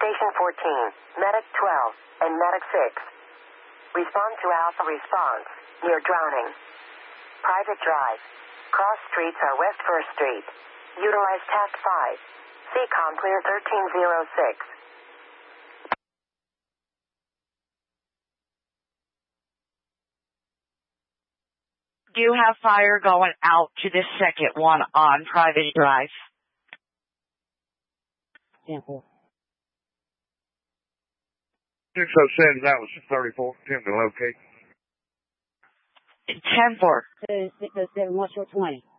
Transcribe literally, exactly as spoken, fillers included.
Station fourteen, Medic twelve, and Medic six. Respond to Alpha Response, near drowning. Private Drive. Cross streets are West first Street. Utilize Tact five. C COM clear thirteen oh six. Do you have fire going out to the second one on Private Drive? Sample. six oh seven, that was thirty-four. Attempt to locate. ten four. six oh seven, what's your twenty?